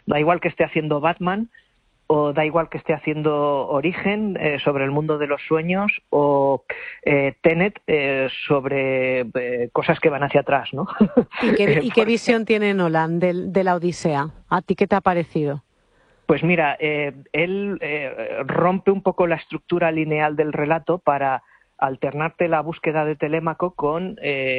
Da igual que esté haciendo Batman, o da igual que esté haciendo Origen sobre el mundo de los sueños, o Tenet sobre cosas que van hacia atrás, ¿no? ¿Y qué visión tiene Nolan de la Odisea? ¿A ti qué te ha parecido? Pues mira, él rompe un poco la estructura lineal del relato para alternarte la búsqueda de Telémaco con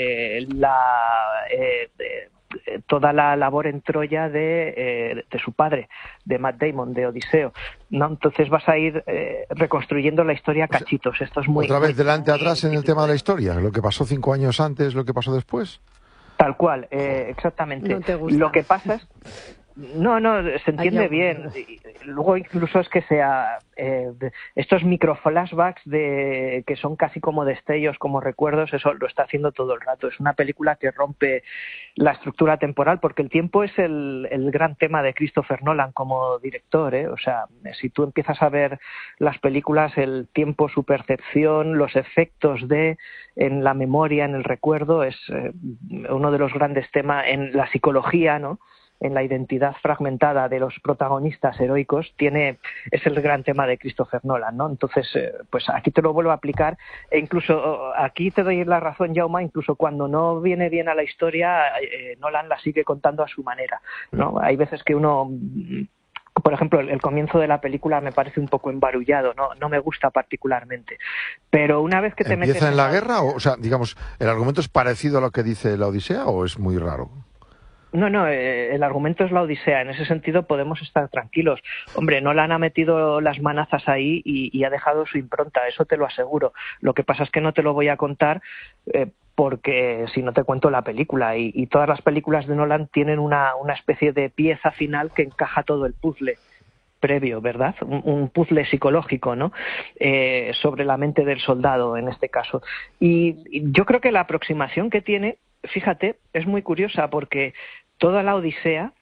toda la labor en Troya de su padre, de Matt Damon, de Odiseo, ¿no? Entonces vas a ir reconstruyendo la historia a cachitos. Esto es muy... Otra vez muy, delante muy atrás en el tema de la historia, lo que pasó 5 años antes, lo que pasó después. Tal cual, exactamente. No te gusta. Lo que pasa es... No, se entiende bien. Luego incluso es que sea estos microflashbacks que son casi como destellos, como recuerdos, eso lo está haciendo todo el rato. Es una película que rompe la estructura temporal, porque el tiempo es el gran tema de Christopher Nolan como director, ¿eh? O sea, si tú empiezas a ver las películas, el tiempo, su percepción, los efectos en la memoria, en el recuerdo, es uno de los grandes temas en la psicología, ¿no? En la identidad fragmentada de los protagonistas heroicos, es el gran tema de Christopher Nolan, ¿no? Entonces, pues aquí te lo vuelvo a aplicar, e incluso aquí te doy la razón, Jaume, incluso cuando no viene bien a la historia, Nolan la sigue contando a su manera, ¿no? Hay veces que uno... Por ejemplo, el comienzo de la película me parece un poco embarullado, no me gusta particularmente. Pero una vez que te metes... ¿Empieza en la guerra? O sea, digamos, ¿el argumento es parecido a lo que dice la Odisea o es muy raro? No, el argumento es la Odisea. En ese sentido podemos estar tranquilos. Hombre, Nolan ha metido las manazas ahí y ha dejado su impronta, eso te lo aseguro. Lo que pasa es que no te lo voy a contar porque si no te cuento la película. Y todas las películas de Nolan tienen una especie de pieza final que encaja todo el puzzle previo, ¿verdad? Un puzzle psicológico, ¿no? Sobre la mente del soldado, en este caso. Y yo creo que la aproximación que tiene, fíjate, es muy curiosa porque toda la Odisea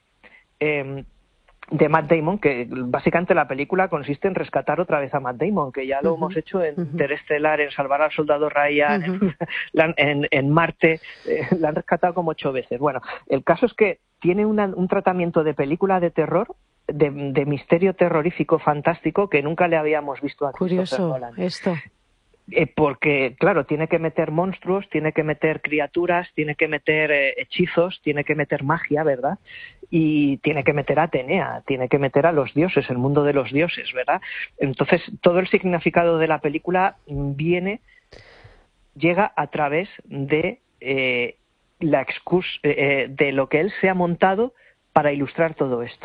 de Matt Damon, que básicamente la película consiste en rescatar otra vez a Matt Damon, que ya lo hemos hecho en Interestelar, en Salvar al Soldado Ryan, en Marte, la han rescatado como 8 veces. Bueno, el caso es que tiene un tratamiento de película de terror, de misterio terrorífico fantástico que nunca le habíamos visto a Christopher Nolan. Curioso esto. Porque, claro, tiene que meter monstruos, tiene que meter criaturas, tiene que meter hechizos, tiene que meter magia, ¿verdad? Y tiene que meter a Atenea, tiene que meter a los dioses, el mundo de los dioses, ¿verdad? Entonces, todo el significado de la película llega a través de de lo que él se ha montado para ilustrar todo esto.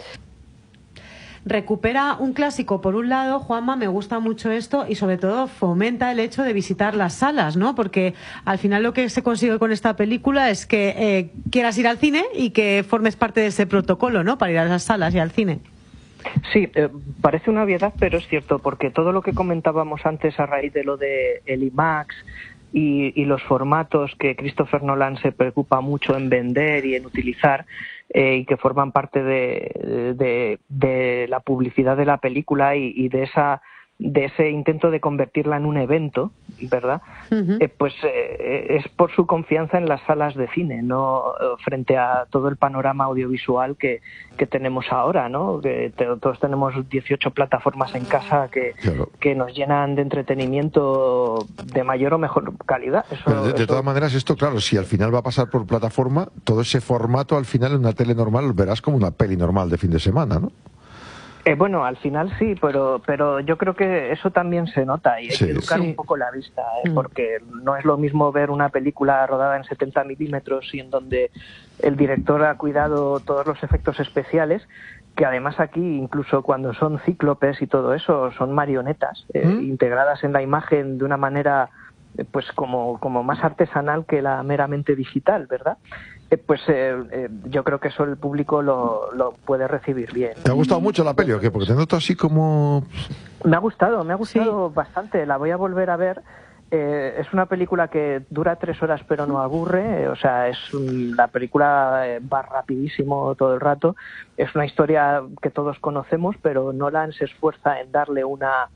Recupera un clásico, por un lado, Juanma, me gusta mucho esto, y sobre todo fomenta el hecho de visitar las salas, ¿no? Porque al final lo que se consigue con esta película es que quieras ir al cine y que formes parte de ese protocolo, ¿no? Para ir a las salas y al cine. Sí, parece una obviedad, pero es cierto, porque todo lo que comentábamos antes a raíz de lo de el IMAX y los formatos que Christopher Nolan se preocupa mucho en vender y en utilizar, y que forman parte de la publicidad de la película y de ese intento de convertirla en un evento, ¿verdad? Pues es por su confianza en las salas de cine, no frente a todo el panorama audiovisual que tenemos ahora, ¿no? Que todos tenemos 18 plataformas en casa que nos llenan de entretenimiento de mayor o mejor calidad. De todas maneras, esto, claro, si al final va a pasar por plataforma, todo ese formato al final en una tele normal lo verás como una peli normal de fin de semana, ¿no? Bueno, al final sí, pero yo creo que eso también se nota y hay que educar un poco la vista, porque no es lo mismo ver una película rodada en 70 milímetros y en donde el director ha cuidado todos los efectos especiales, que además aquí, incluso cuando son cíclopes y todo eso, son marionetas integradas en la imagen de una manera pues como más artesanal que la meramente digital, ¿verdad? Yo creo que eso el público lo puede recibir bien. ¿Te ha gustado mucho la peli o qué? Porque te noto así como... Me ha gustado bastante, la voy a volver a ver. Es una película que dura 3 horas pero no aburre, o sea, la película va rapidísimo todo el rato. Es una historia que todos conocemos, pero Nolan se esfuerza en darle una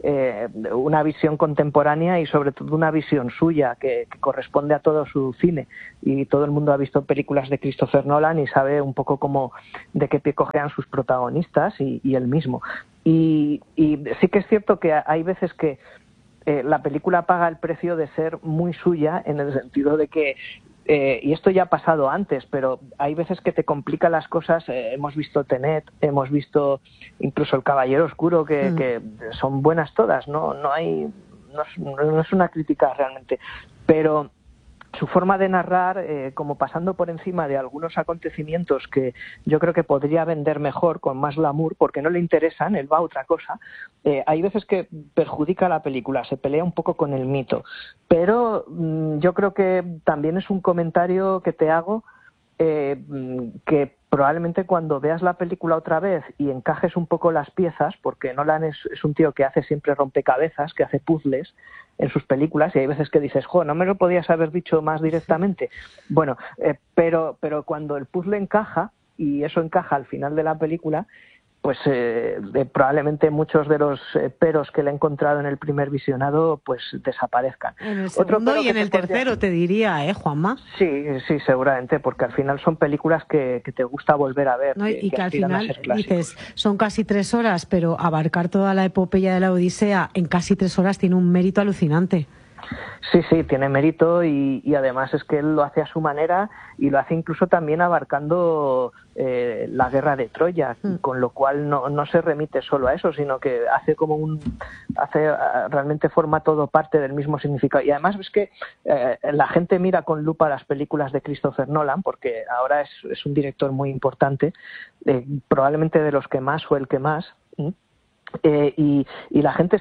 una visión contemporánea y sobre todo una visión suya que corresponde a todo su cine, y todo el mundo ha visto películas de Christopher Nolan y sabe un poco cómo, de qué pie cojean sus protagonistas y él mismo. Y sí que es cierto que hay veces que la película paga el precio de ser muy suya, en el sentido de que y esto ya ha pasado antes, pero hay veces que te complica las cosas. Hemos visto Tenet, hemos visto incluso El Caballero Oscuro, que son buenas todas, no es una crítica realmente, pero su forma de narrar, como pasando por encima de algunos acontecimientos que yo creo que podría vender mejor, con más glamour, porque no le interesan, él va a otra cosa, hay veces que perjudica la película, se pelea un poco con el mito. Pero yo creo que también es un comentario que te hago, que probablemente cuando veas la película otra vez y encajes un poco las piezas, porque Nolan es un tío que hace siempre rompecabezas, que hace puzzles en sus películas, y hay veces que dices, no me lo podías haber dicho más directamente. Bueno, pero cuando el puzzle encaja, y eso encaja al final de la película, pues probablemente muchos de los peros que le he encontrado en el primer visionado pues desaparezcan. En el segundo y en el tercero, te diría, Juanma. Sí, seguramente, porque al final son películas que te gusta volver a ver. No, y que al final dices, son casi 3 horas, pero abarcar toda la epopeya de la Odisea en casi 3 horas tiene un mérito alucinante. Sí, tiene mérito, y además es que él lo hace a su manera, y lo hace incluso también abarcando la guerra de Troya, con lo cual no se remite solo a eso, sino que hace realmente forma todo parte del mismo significado. Y además es que la gente mira con lupa las películas de Christopher Nolan, porque ahora es un director muy importante, probablemente de los que más o el que más, y la gente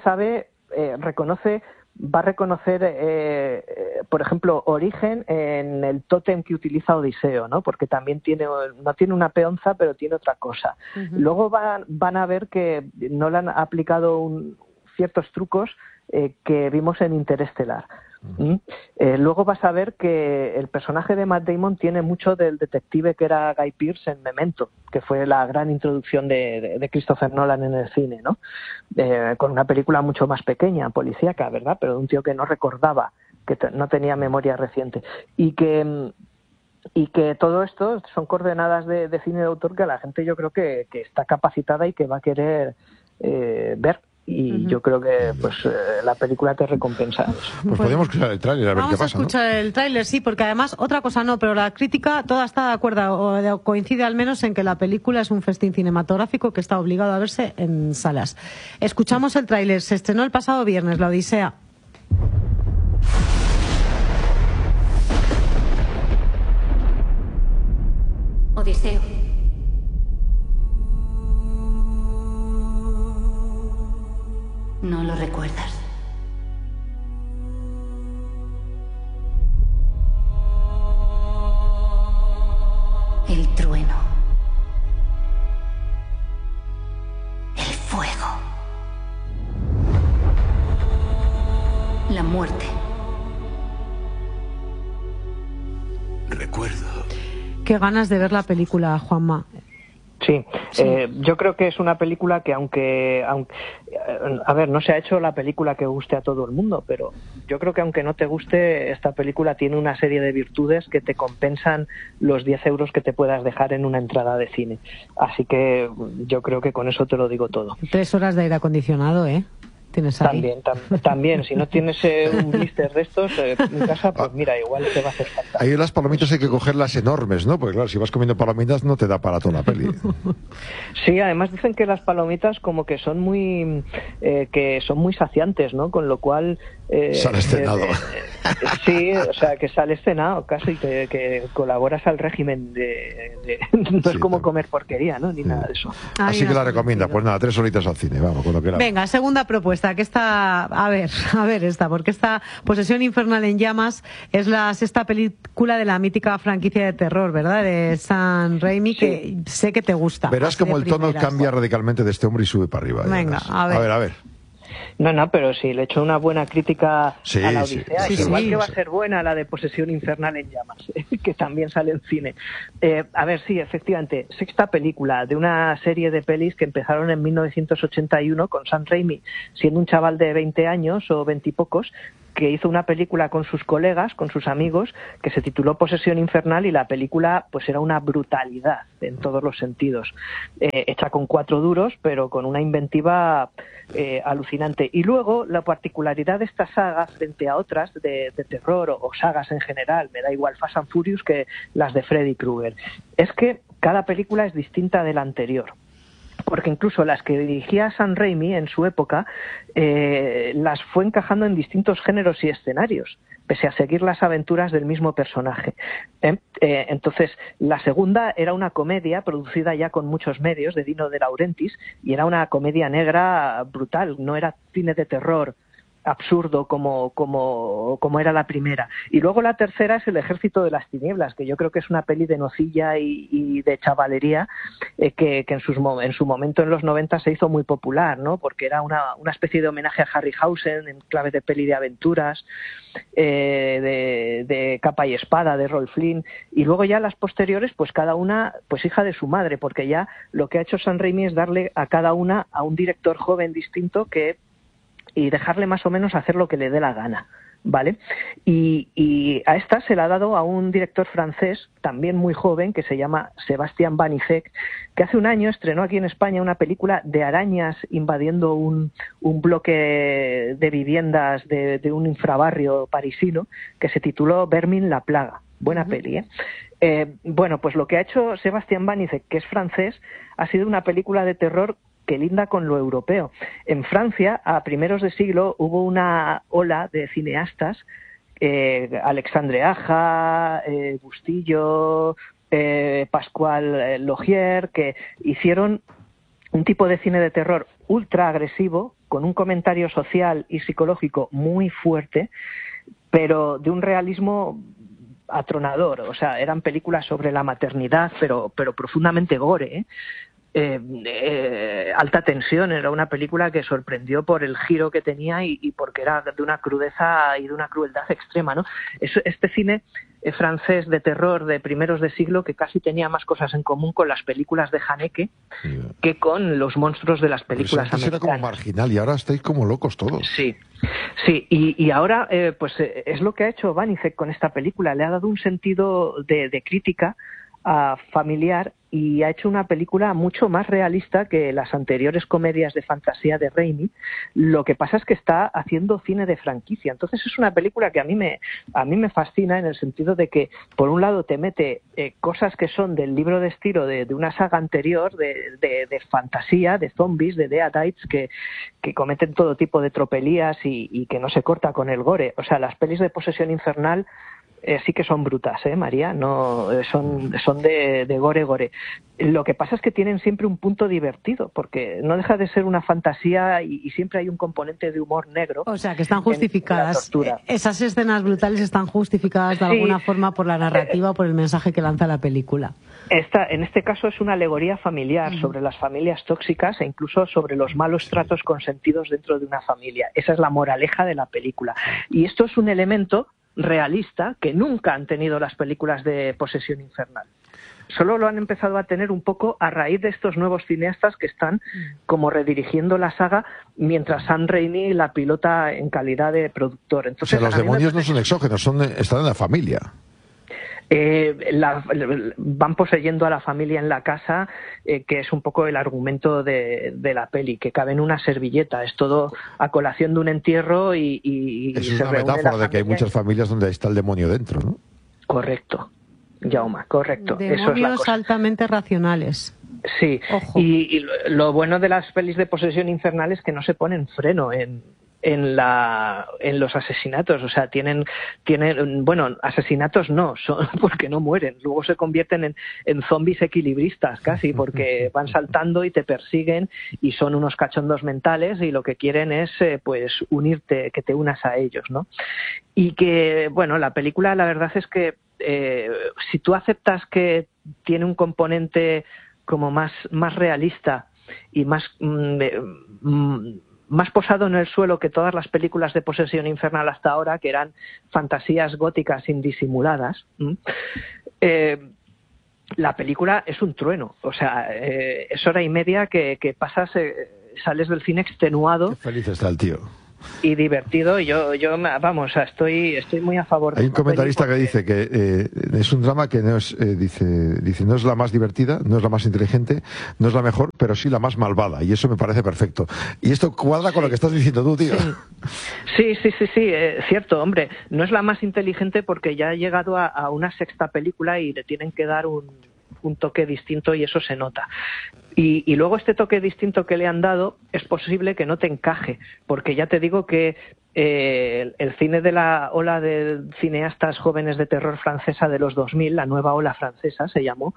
va a reconocer, por ejemplo, Origen en el tótem que utiliza Odiseo, ¿no? Porque también no tiene una peonza, pero tiene otra cosa. Luego van a ver que Nolan ha aplicado ciertos trucos que vimos en Interestelar. Luego vas a ver que el personaje de Matt Damon tiene mucho del detective que era Guy Pearce en Memento, que fue la gran introducción de Christopher Nolan en el cine, ¿no? Con una película mucho más pequeña, policíaca, ¿verdad? Pero de un tío que no recordaba, que no tenía memoria reciente, y que todo esto son coordenadas de cine de autor que la gente, yo creo que está capacitada y que va a querer ver. Y yo creo que la película te recompensa eso. Pues podemos escuchar el tráiler a ver qué pasa. Vamos a escuchar el tráiler, sí, porque además otra cosa no, pero la crítica toda está de acuerdo, o coincide al menos en que la película es un festín cinematográfico que está obligado a verse en salas. Escuchamos el tráiler. Se estrenó el pasado viernes, La Odisea. Odiseo. No lo recuerdas. El trueno. El fuego. La muerte. Recuerdo. Qué ganas de ver la película, Juanma. Sí, yo creo que es una película que aunque a ver, no se ha hecho la película que guste a todo el mundo, pero yo creo que aunque no te guste, esta película tiene una serie de virtudes que te compensan los 10 euros que te puedas dejar en una entrada de cine. Así que yo creo que con eso te lo digo todo. 3 horas de aire acondicionado, ¿Tienes ahí? También, si no tienes un blister de estos en casa, pues mira, igual te va a hacer falta. Ahí las palomitas hay que cogerlas enormes, ¿no? Porque claro, si vas comiendo palomitas no te da para toda la peli. Sí, además dicen que las palomitas como que son muy saciantes, ¿no? Con lo cual sales cenado. Sí, o sea, que sales cenado casi, que colaboras al régimen no es como comer porquería, ¿no? Ni nada de eso. Así que la recomienda. Pues nada, 3 horitas al cine, vamos, con lo que era. Venga, segunda propuesta, que está, a ver esta, porque esta Posesión Infernal en Llamas es la 6ª película de la mítica franquicia de terror, ¿verdad? De Sam Raimi, que sé que te gusta. Verás como el tono cambia radicalmente de este hombre y sube para arriba. Venga, a ver. A ver. No, pero sí, le he hecho una buena crítica a la Odisea, igual que va a ser buena la de Posesión Infernal en Llamas, que también sale en cine. A ver, sí, efectivamente, sexta película de una serie de pelis que empezaron en 1981 con Sam Raimi, siendo un chaval de 20 años o 20 y pocos, que hizo una película con sus colegas, con sus amigos, que se tituló Posesión Infernal, y la película pues era una brutalidad en todos los sentidos, hecha con 4 duros, pero con una inventiva alucinante. Y luego la particularidad de esta saga frente a otras de terror o sagas en general, me da igual Fast and Furious que las de Freddy Krueger, es que cada película es distinta de la anterior. Porque incluso las que dirigía Sam Raimi en su época las fue encajando en distintos géneros y escenarios, pese a seguir las aventuras del mismo personaje. Entonces, la segunda era una comedia producida ya con muchos medios, de Dino De Laurentiis, y era una comedia negra brutal, no era cine de terror absurdo como era la primera. Y luego la tercera es El Ejército de las Tinieblas, que yo creo que es una peli de nocilla y de chavalería, que en su momento en los 90 se hizo muy popular, ¿no? Porque era una especie de homenaje a Harryhausen en clave de peli de aventuras, de capa y espada, de Rolf Flynn. Y luego ya las posteriores, pues cada una pues hija de su madre, porque ya lo que ha hecho Sam Raimi es darle a cada una a un director joven distinto y dejarle más o menos hacer lo que le dé la gana, ¿vale? Y a esta se la ha dado a un director francés, también muy joven, que se llama Sebastián Banizek, que hace un año estrenó aquí en España una película de arañas invadiendo un bloque de viviendas de un infrabarrio parisino, que se tituló Vermin la plaga. Buena peli, ¿eh? Bueno, pues lo que ha hecho Sebastián Banizek, que es francés, ha sido una película de terror que linda con lo europeo. En Francia, a primeros de siglo, hubo una ola de cineastas, Alexandre Aja, Bustillo, Pascual Logier, que hicieron un tipo de cine de terror ultra agresivo, con un comentario social y psicológico muy fuerte, pero de un realismo atronador. O sea, eran películas sobre la maternidad, pero profundamente gore, ¿eh? Alta tensión, era una película que sorprendió por el giro que tenía y porque era de una crudeza y de una crueldad extrema, ¿no? Este cine francés de terror de primeros de siglo, que casi tenía más cosas en común con las películas de Haneke que con los monstruos de las películas americanas. Era como marginal y ahora estáis como locos todos. Sí, y ahora pues es lo que ha hecho Banizek con esta película, le ha dado un sentido de crítica familiar, y ha hecho una película mucho más realista que las anteriores comedias de fantasía de Raimi. Lo que pasa es que está haciendo cine de franquicia. Entonces es una película que a mí me fascina, en el sentido de que por un lado te mete cosas que son del libro de estilo de una saga anterior de fantasía, de zombies, de deadites, que cometen todo tipo de tropelías y que no se corta con el gore. O sea, las pelis de Posesión Infernal sí que son brutas, María, no son de gore. Lo que pasa es que tienen siempre un punto divertido, porque no deja de ser una fantasía y siempre hay un componente de humor negro. O sea, que están justificadas. Esas escenas brutales están justificadas de alguna forma por la narrativa o por el mensaje que lanza la película. En este caso es una alegoría familiar sobre las familias tóxicas e incluso sobre los malos tratos consentidos dentro de una familia. Esa es la moraleja de la película. Y esto es un elemento realista que nunca han tenido las películas de Posesión Infernal. Solo lo han empezado a tener un poco a raíz de estos nuevos cineastas que están como redirigiendo la saga, mientras Sam Raimi la pilota en calidad de productor. Entonces, o sea, los demonios no son exógenos, están en la familia. Van poseyendo a la familia en la casa, que es un poco el argumento de la peli, que cabe en una servilleta. Es todo a colación de un entierro y es una metáfora de que hay muchas familias donde está el demonio dentro, ¿no? Correcto, Jaume, correcto. Demonios eso es la cosa. Altamente racionales. Sí, ojo. Y lo bueno de las pelis de Posesión Infernal es que no se ponen freno en los asesinatos. O sea, tienen bueno, asesinatos no, porque no mueren, luego se convierten en zombies equilibristas casi, porque van saltando y te persiguen y son unos cachondos mentales y lo que quieren es pues unirte, que te unas a ellos, ¿no? Y que, bueno, la película, la verdad es que si tú aceptas que tiene un componente como más realista y más más posado en el suelo que todas las películas de posesión infernal hasta ahora, que eran fantasías góticas indisimuladas. La película es un trueno, o sea, es hora y media que pasas, sales del cine extenuado. Qué feliz está el tío. Y divertido, y yo vamos, estoy muy a favor de. Hay un comentarista que dice que es un drama que no es, dice no es la más divertida, no es la más inteligente, no es la mejor, pero sí la más malvada, y eso me parece perfecto. Y esto cuadra con lo que estás diciendo tú, tío. Sí, cierto, hombre, no es la más inteligente porque ya ha llegado a una sexta película y le tienen que dar un toque distinto, y eso se nota. Y luego este toque distinto que le han dado es posible que no te encaje, porque ya te digo que el cine de la ola de cineastas jóvenes de terror francesa de los 2000, la nueva ola francesa se llamó,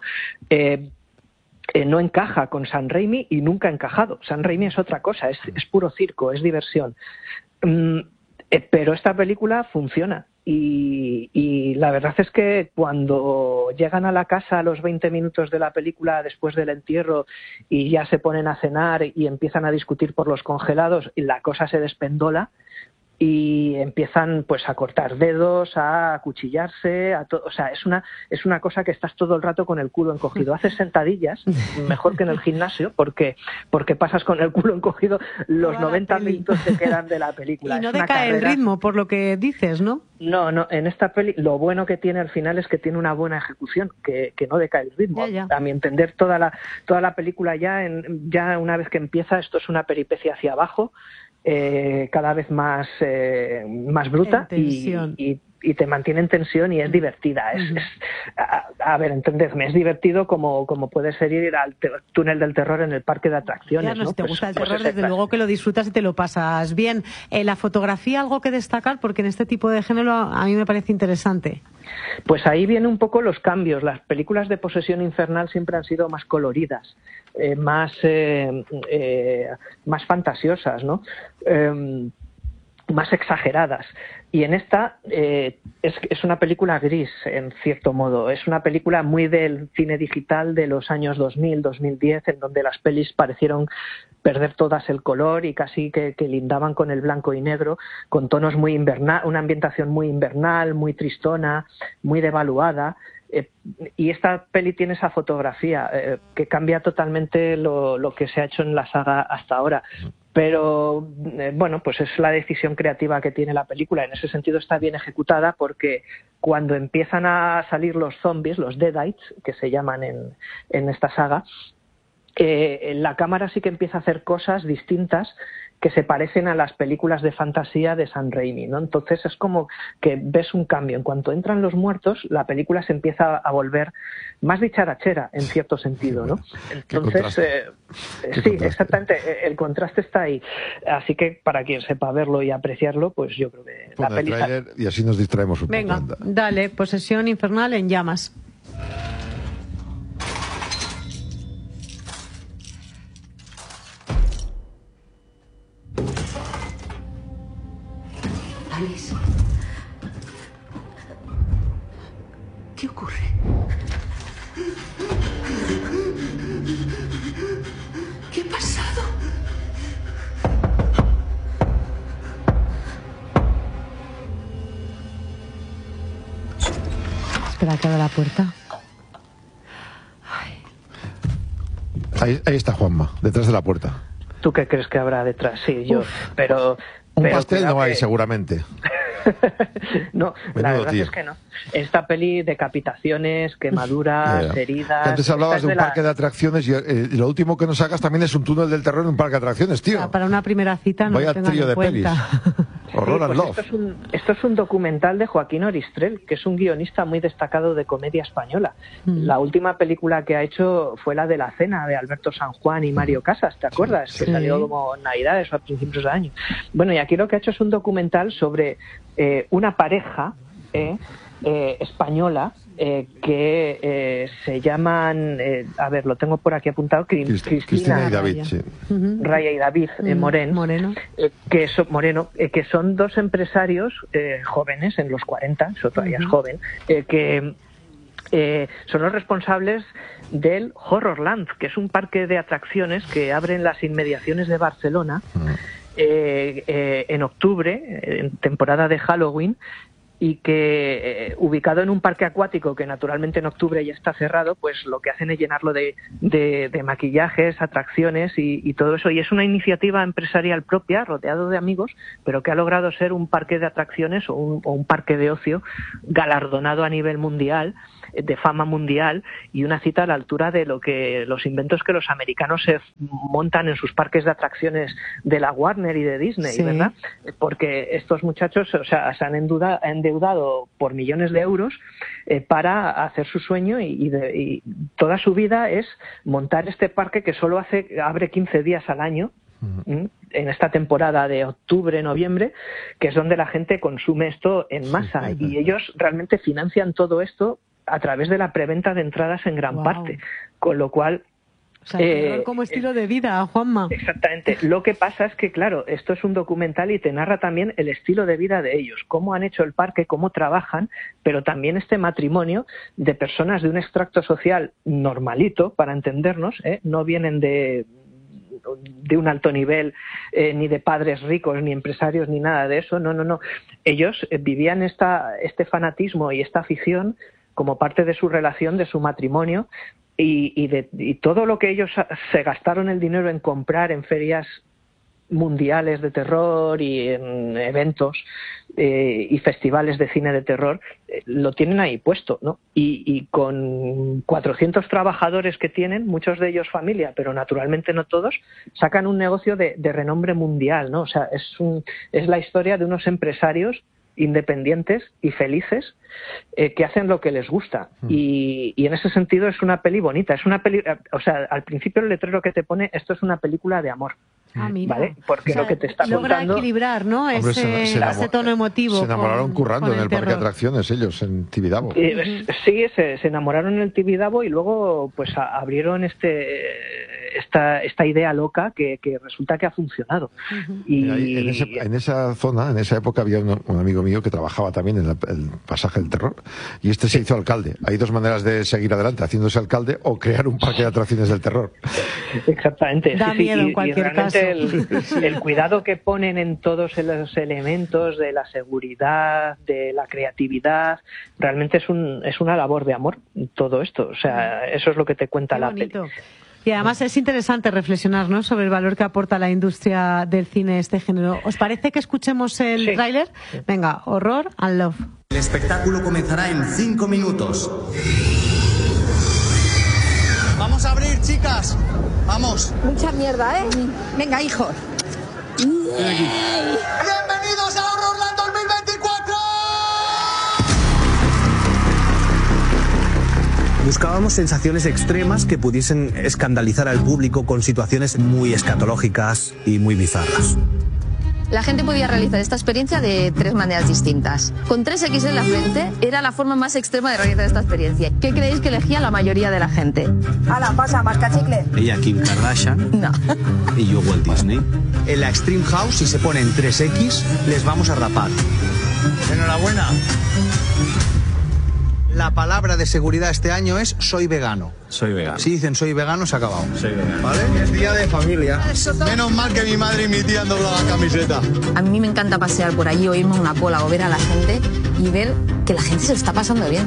no encaja con Sam Raimi y nunca ha encajado. Sam Raimi es otra cosa, es puro circo, es diversión. Pero esta película funciona. Y la verdad es que cuando llegan a la casa a los 20 minutos de la película después del entierro y ya se ponen a cenar y empiezan a discutir por los congelados, y la cosa se despendola y empiezan pues a cortar dedos, a acuchillarse, o sea, es una cosa que estás todo el rato con el culo encogido. Haces sentadillas, mejor que en el gimnasio, porque pasas con el culo encogido los 90 minutos que quedan de la película. Y no decae el ritmo, por lo que dices, ¿no? No, en esta peli lo bueno que tiene al final es que tiene una buena ejecución, que no decae el ritmo. Ya. A mi entender, toda la película ya una vez que empieza, esto es una peripecia hacia abajo, cada vez más bruta y te mantiene en tensión y es divertida. A ver, entendedme, es divertido como puede ser ir al túnel del terror en el parque de atracciones. Si te gusta el terror, desde luego que lo disfrutas y te lo pasas bien. La fotografía, algo que destacar, porque en este tipo de género a mí me parece interesante. Pues ahí vienen un poco los cambios. Las películas de posesión infernal siempre han sido más coloridas, más fantasiosas, ¿no? Más exageradas. Y en esta es una película gris, en cierto modo. Es una película muy del cine digital de los años 2000, 2010, en donde las pelis parecieron perder todas el color y casi que lindaban con el blanco y negro, con tonos muy invernal, una ambientación muy invernal, muy tristona, muy devaluada. Y esta peli tiene esa fotografía que cambia totalmente lo que se ha hecho en la saga hasta ahora. Pero, bueno, pues es la decisión creativa que tiene la película. En ese sentido está bien ejecutada, porque cuando empiezan a salir los zombies, los deadites, que se llaman en esta saga, la cámara sí que empieza a hacer cosas distintas que se parecen a las películas de fantasía de Sam Raimi, ¿no? Entonces es como que ves un cambio. En cuanto entran los muertos, la película se empieza a volver más dicharachera, en cierto sentido, ¿no? Entonces, sí, exactamente, el contraste está ahí. Así que para quien sepa verlo y apreciarlo, pues yo creo que la peli... Y así nos distraemos un poco. Venga, dale, Posesión infernal en llamas. Alice. ¿Qué ocurre? ¿Qué ha pasado? Espera que abra la puerta. Ahí está Juanma, detrás de la puerta. ¿Tú qué crees que habrá detrás? Sí, yo, pero pastel no hay, seguramente. No, Menudo, la verdad tío. es que no. Esta peli, decapitaciones, quemaduras, heridas... Antes hablabas de un parque de atracciones y lo último que nos sacas también es un túnel del terror en un parque de atracciones, tío. Para una primera cita no vaya lo tengan trío en de cuenta. pelis. Horror and pues Love. esto es un documental de Joaquín Oristrel, que es un guionista muy destacado de comedia española. La última película que ha hecho fue la de La Cena, de Alberto San Juan y Mario Casas, ¿te acuerdas? Sí. Que salió como Navidades o a principios de año. Bueno, y aquí lo que ha hecho es un documental sobre una pareja española que se llaman, a ver, lo tengo por aquí apuntado, Cristina y David, sí. Raya y David Moreno, que son dos empresarios jóvenes, en los 40, eso todavía es joven, que son los responsables del Horrorland, que es un parque de atracciones que abre en las inmediaciones de Barcelona en octubre, en temporada de Halloween, y que ubicado en un parque acuático que naturalmente en octubre ya está cerrado, pues lo que hacen es llenarlo de maquillajes, atracciones y todo eso. Y es una iniciativa empresarial propia, rodeado de amigos, pero que ha logrado ser un parque de atracciones o un parque de ocio galardonado a nivel mundial, de fama mundial, y una cita a la altura de lo que los inventos que los americanos se montan en sus parques de atracciones de la Warner y de Disney, sí, ¿verdad? Porque estos muchachos, o sea, se han endeudado por millones de euros para hacer su sueño y toda su vida es montar este parque que solo abre 15 días al año, en esta temporada de octubre, noviembre, que es donde la gente consume esto en masa, y ellos realmente financian todo esto a través de la preventa de entradas en gran parte, con lo cual... O sea, como estilo de vida, Juanma. Exactamente. Lo que pasa es que, claro, esto es un documental y te narra también el estilo de vida de ellos, cómo han hecho el parque, cómo trabajan, pero también este matrimonio de personas de un extracto social normalito, para entendernos, no vienen de un alto nivel, ni de padres ricos, ni empresarios, ni nada de eso, no. Ellos vivían este fanatismo y esta afición como parte de su relación, de su matrimonio, y todo lo que ellos se gastaron el dinero en comprar en ferias mundiales de terror y en eventos y festivales de cine de terror, lo tienen ahí puesto, ¿no? Y con 400 trabajadores que tienen, muchos de ellos familia, pero naturalmente no todos, sacan un negocio de renombre mundial, ¿no? O sea, es la historia de unos empresarios independientes y felices que hacen lo que les gusta, y en ese sentido es una peli bonita, es una peli, o sea, al principio el letrero que te pone, esto es una película de amor, ¿vale? Porque lo que te está logra contando... equilibrar, ¿no? Ese tono emotivo. Se enamoraron currando en el parque de atracciones ellos, en Tibidabo. Sí, se enamoraron en el Tibidabo y luego pues abrieron esta idea loca que resulta que ha funcionado. Y en esa zona, en esa época, había un amigo mío que trabajaba también en el pasaje del terror, y se hizo alcalde. Hay dos maneras de seguir adelante: haciéndose alcalde o crear un parque de atracciones del terror. Exactamente. Da miedo en cualquier caso. El cuidado que ponen en todos los elementos de la seguridad, de la creatividad, realmente es una labor de amor todo esto. O sea, eso es lo que te cuenta la peli. Y además es interesante reflexionar, ¿no?, sobre el valor que aporta la industria del cine este género. ¿Os parece que escuchemos el tráiler? Venga, Horror and Love. El espectáculo comenzará en 5 minutos. Vamos a abrir, chicas. Vamos. Mucha mierda, ¿eh? Venga, hijos. Bienvenidos a Horrorland 2024. Buscábamos sensaciones extremas que pudiesen escandalizar al público con situaciones muy escatológicas y muy bizarras. La gente podía realizar esta experiencia de 3 maneras distintas. Con 3X en la frente era la forma más extrema de realizar esta experiencia. ¿Qué creéis que elegía la mayoría de la gente? ¡Hala, pasa, mascachicle! Ella Kim Kardashian. No. Y yo Walt Disney. En la Extreme House, si se ponen 3X, les vamos a rapar. Enhorabuena. La palabra de seguridad este año es soy vegano. Soy vegano. Si dicen soy vegano, se ha acabado. Soy vegano. ¿Vale? Es día de familia. Menos mal que mi madre y mi tía han doblado la camiseta. A mí me encanta pasear por allí o irme a una cola o ver a la gente y ver que la gente se lo está pasando bien.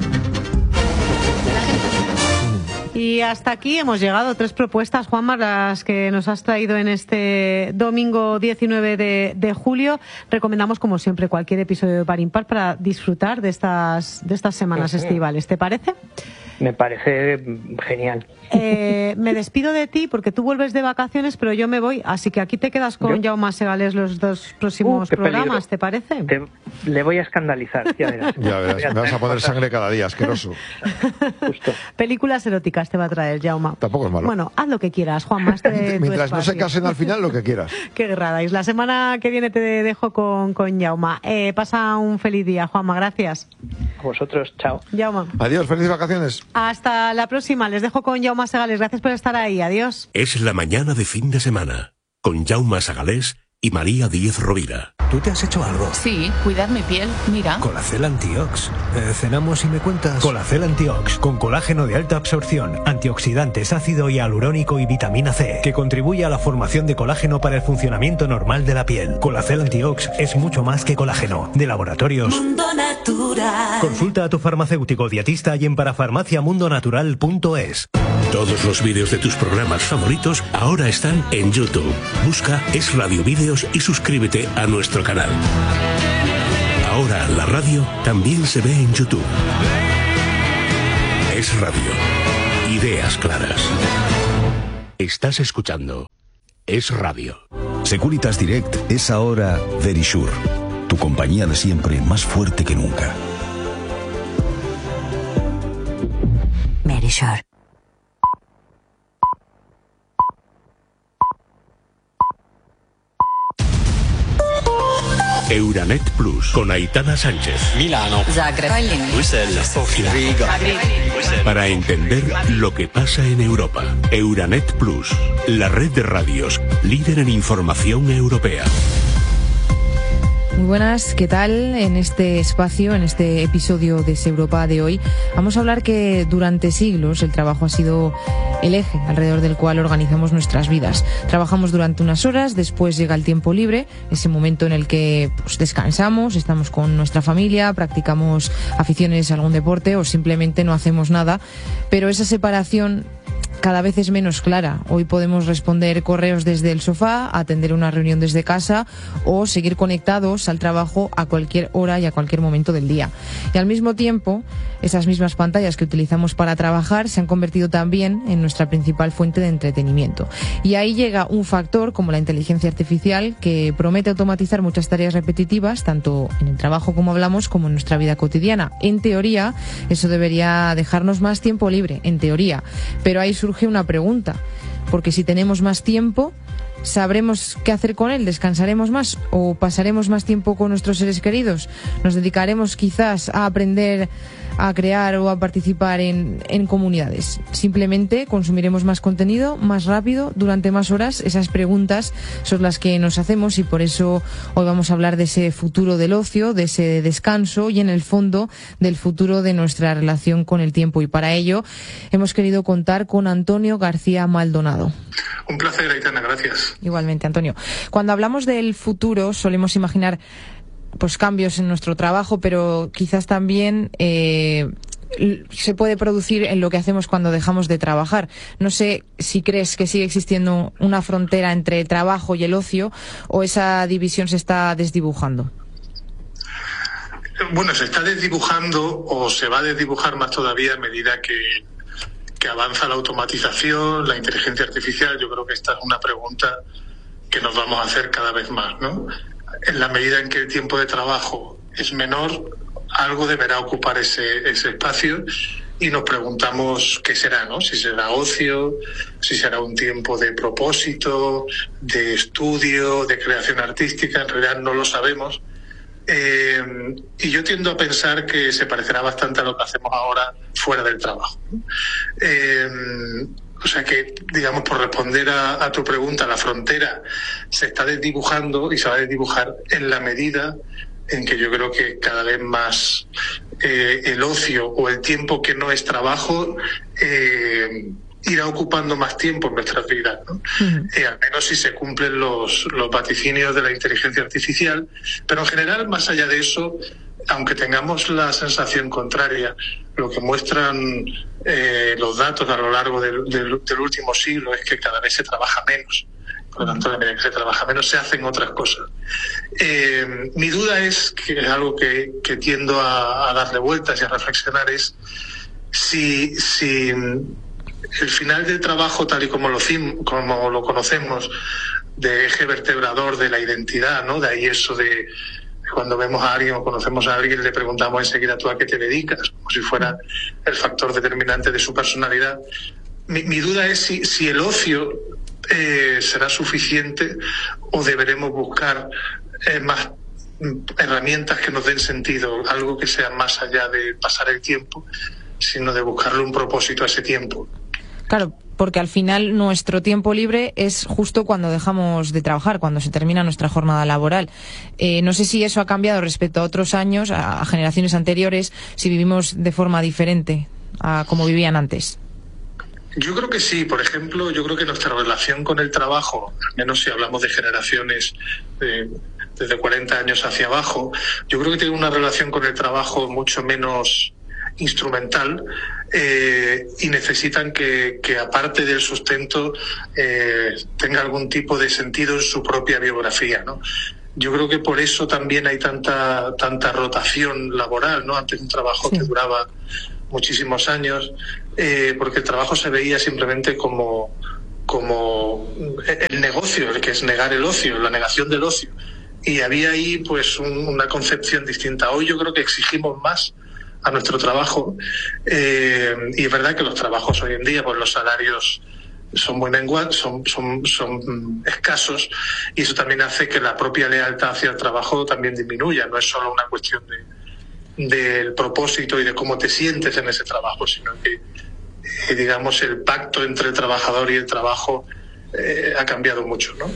Y hasta aquí hemos llegado. 3 propuestas, Juanma, las que nos has traído en este domingo 19 de julio. Recomendamos, como siempre, cualquier episodio de Par Impar para disfrutar de estas semanas estivales. ¿Te parece? Me parece genial. Me despido de ti porque tú vuelves de vacaciones, pero yo me voy, así que aquí te quedas con Jaume Segales los 2 próximos programas, ¿te parece? Le voy a escandalizar, ya verás. Ya verás, me vas a poner sangre cada día, asqueroso. Justo. Películas eróticas te va a traer, Jaume. Tampoco es malo. Bueno, haz lo que quieras, Juanma. Mientras no se casen al final, lo que quieras. Qué guerradais. La semana que viene te dejo con Jaume. Pasa un feliz día, Juanma, gracias. A vosotros, chao. Jaume. Adiós, felices vacaciones. Hasta la próxima. Les dejo con Jaume Segales. Gracias por estar ahí. Adiós. Es la mañana de fin de semana con Jaume Segales y María Díez Rovira. ¿Tú te has hecho algo? Sí, cuidar mi piel, mira. Colacel Antiox. Cenamos y me cuentas. Colacel Antiox, con colágeno de alta absorción, antioxidantes, ácido hialurónico y vitamina C, que contribuye a la formación de colágeno para el funcionamiento normal de la piel. Colacel Antiox es mucho más que colágeno. De Laboratorios Mundo Natural. Consulta a tu farmacéutico dietista y en parafarmaciamundonatural.es. Todos los vídeos de tus programas favoritos ahora están en YouTube. Busca Es Radio Vídeos y suscríbete a nuestro canal. Ahora la radio también se ve en YouTube. Es Radio. Ideas claras. Estás escuchando Es Radio. Securitas Direct es ahora Verisure, tu compañía de siempre más fuerte que nunca. Verisure. Euranet Plus con Aitana Sánchez. Milano. Zagreb. Bruselas. Sofía. Riga. Para entender lo que pasa en Europa. Euranet Plus, la red de radios líder en información europea. Muy buenas, ¿qué tal? En este espacio, en este episodio de Es Europa de hoy, vamos a hablar que durante siglos el trabajo ha sido el eje alrededor del cual organizamos nuestras vidas. Trabajamos durante unas horas, después llega el tiempo libre, ese momento en el que descansamos, estamos con nuestra familia, practicamos aficiones a algún deporte o simplemente no hacemos nada, pero esa separación cada vez es menos clara. Hoy podemos responder correos desde el sofá, atender una reunión desde casa o seguir conectados al trabajo a cualquier hora y a cualquier momento del día. Y al mismo tiempo, esas mismas pantallas que utilizamos para trabajar se han convertido también en nuestra principal fuente de entretenimiento. Y ahí llega un factor como la inteligencia artificial que promete automatizar muchas tareas repetitivas, tanto en el trabajo como hablamos, como en nuestra vida cotidiana. En teoría, eso debería dejarnos más tiempo libre, en teoría. Pero ahí surge una pregunta, porque si tenemos más tiempo, ¿sabremos qué hacer con él? ¿Descansaremos más o pasaremos más tiempo con nuestros seres queridos? ¿Nos dedicaremos quizás a aprender a crear o a participar en comunidades? ¿Simplemente consumiremos más contenido, más rápido, durante más horas? Esas preguntas son las que nos hacemos y por eso hoy vamos a hablar de ese futuro del ocio, de ese descanso y en el fondo del futuro de nuestra relación con el tiempo. Y para ello hemos querido contar con Antonio García Maldonado. Un placer, Aitana, gracias. Igualmente, Antonio. Cuando hablamos del futuro solemos imaginar cambios en nuestro trabajo, pero quizás también se puede producir en lo que hacemos cuando dejamos de trabajar. No sé si crees que sigue existiendo una frontera entre el trabajo y el ocio o esa división se está desdibujando. Bueno, se está desdibujando o se va a desdibujar más todavía a medida que avanza la automatización, la inteligencia artificial. Yo creo que esta es una pregunta que nos vamos a hacer cada vez más, ¿no? En la medida en que el tiempo de trabajo es menor, algo deberá ocupar ese espacio y nos preguntamos qué será, ¿no? Si será ocio, si será un tiempo de propósito, de estudio, de creación artística. En realidad no lo sabemos. Y yo tiendo a pensar que se parecerá bastante a lo que hacemos ahora fuera del trabajo. O sea que, digamos, por responder a tu pregunta, la frontera se está desdibujando y se va a desdibujar en la medida en que yo creo que cada vez más el ocio o el tiempo que no es trabajo irá ocupando más tiempo en nuestras vidas, ¿no? Al menos si se cumplen los vaticinios de la inteligencia artificial. Pero en general, más allá de eso, aunque tengamos la sensación contraria, lo que muestran los datos a lo largo del último siglo es que cada vez se trabaja menos. Por lo tanto, a medida que se trabaja menos, se hacen otras cosas. Mi duda es, que es algo que tiendo a darle vueltas y a reflexionar, es si el final del trabajo, tal y como lo conocemos, de eje vertebrador de la identidad, ¿no? De ahí eso de cuando vemos a alguien o conocemos a alguien, le preguntamos enseguida tú a qué te dedicas, como si fuera el factor determinante de su personalidad. Mi duda es si el ocio será suficiente o deberemos buscar más herramientas que nos den sentido, algo que sea más allá de pasar el tiempo, sino de buscarle un propósito a ese tiempo. Claro, porque al final nuestro tiempo libre es justo cuando dejamos de trabajar, cuando se termina nuestra jornada laboral. No sé si eso ha cambiado respecto a otros años, a generaciones anteriores, si vivimos de forma diferente a como vivían antes. Yo creo que sí. Por ejemplo, yo creo que nuestra relación con el trabajo, al menos si hablamos de generaciones desde 40 años hacia abajo, yo creo que tiene una relación con el trabajo mucho menos instrumental, y necesitan que aparte del sustento tenga algún tipo de sentido en su propia biografía, ¿no? Yo creo que por eso también hay tanta rotación laboral, ¿no? Antes un trabajo que duraba muchísimos años, porque el trabajo se veía simplemente como el negocio, el que es negar el ocio, la negación del ocio. Y había ahí pues una concepción distinta. Hoy yo creo que exigimos más a nuestro trabajo, y es verdad que los trabajos hoy en día, pues los salarios son muy menguantes, son escasos, y eso también hace que la propia lealtad hacia el trabajo también disminuya. No es solo una cuestión del propósito y de cómo te sientes en ese trabajo, sino que digamos el pacto entre el trabajador y el trabajo ha cambiado mucho, ¿no?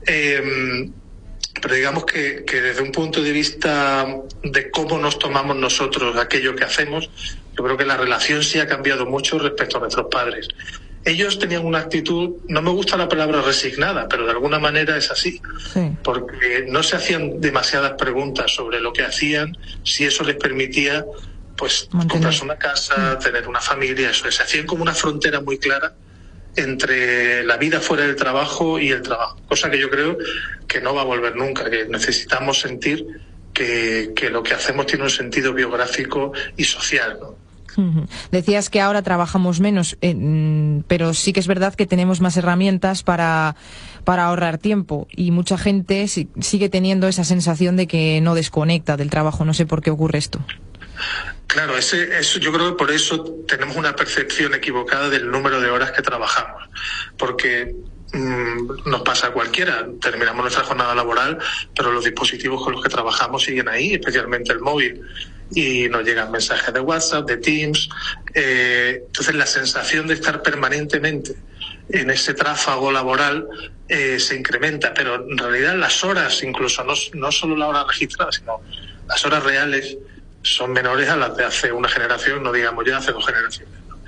Pero digamos que desde un punto de vista de cómo nos tomamos nosotros aquello que hacemos, yo creo que la relación sí ha cambiado mucho respecto a nuestros padres. Ellos tenían una actitud, no me gusta la palabra resignada, pero de alguna manera es así, porque no se hacían demasiadas preguntas sobre lo que hacían, si eso les permitía pues comprarse una casa, tener una familia, eso. Se hacían como una frontera muy clara entre la vida fuera del trabajo y el trabajo, cosa que yo creo que no va a volver nunca, que necesitamos sentir que lo que hacemos tiene un sentido biográfico y social, ¿no? Decías que ahora trabajamos menos, pero sí que es verdad que tenemos más herramientas para ahorrar tiempo, y mucha gente sigue teniendo esa sensación de que no desconecta del trabajo. No sé por qué ocurre esto. Claro, yo creo que por eso tenemos una percepción equivocada del número de horas que trabajamos, porque nos pasa a cualquiera, terminamos nuestra jornada laboral, pero los dispositivos con los que trabajamos siguen ahí, especialmente el móvil, y nos llegan mensajes de WhatsApp, de Teams, entonces la sensación de estar permanentemente en ese tráfago laboral se incrementa, pero en realidad las horas, incluso no solo la hora registrada, sino las horas reales, son menores a las de hace una generación, no digamos ya hace 2 generaciones, ¿no?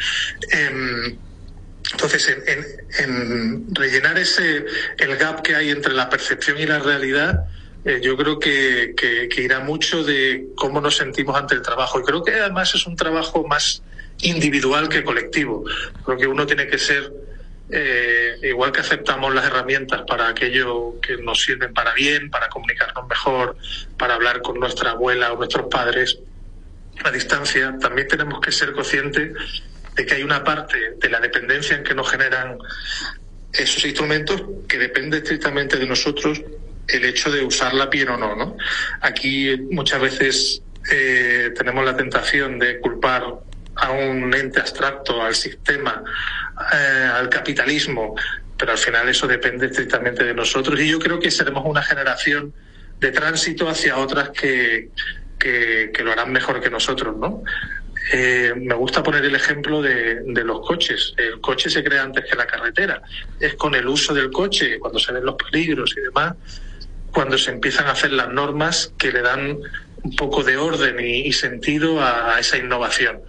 Entonces, en rellenar el gap que hay entre la percepción y la realidad, yo creo que irá mucho de cómo nos sentimos ante el trabajo. Y creo que además es un trabajo más individual que colectivo. Creo que uno tiene que ser, igual que aceptamos las herramientas para aquello que nos sirven para bien, para comunicarnos mejor, para hablar con nuestra abuela o nuestros padres a distancia, también tenemos que ser conscientes de que hay una parte de la dependencia en que nos generan esos instrumentos que depende estrictamente de nosotros el hecho de usarla bien o no, ¿no? Aquí muchas veces tenemos la tentación de culpar a un ente abstracto, al sistema, al capitalismo, pero al final eso depende estrictamente de nosotros, y yo creo que seremos una generación de tránsito hacia otras que lo harán mejor que nosotros, ¿no? Me gusta poner el ejemplo de los coches. El coche se crea antes que la carretera. Es con el uso del coche, cuando se ven los peligros y demás, cuando se empiezan a hacer las normas que le dan un poco de orden y sentido a esa innovación.